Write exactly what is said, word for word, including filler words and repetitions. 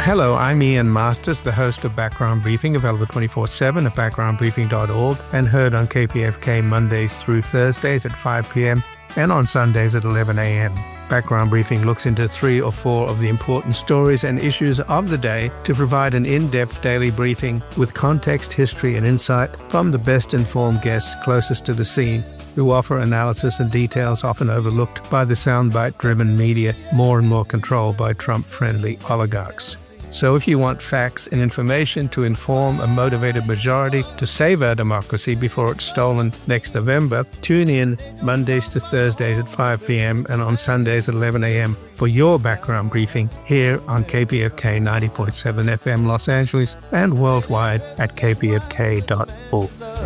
Hello, I'm Ian Masters, the host of Background Briefing, available twenty-four seven at background briefing dot org and heard on K P F K Mondays through Thursdays at five p.m. and on Sundays at eleven a.m. Background Briefing looks into three or four of the important stories and issues of the day to provide an in-depth daily briefing with context, history, and insight from the best-informed guests closest to the scene, who offer analysis and details often overlooked by the soundbite-driven media, more and more controlled by Trump-friendly oligarchs. So if you want facts and information to inform a motivated majority to save our democracy before it's stolen next November, tune in Mondays to Thursdays at five p.m. and on Sundays at eleven a.m. for your Background Briefing here on K P F K ninety point seven F M Los Angeles and worldwide at k p f k dot org.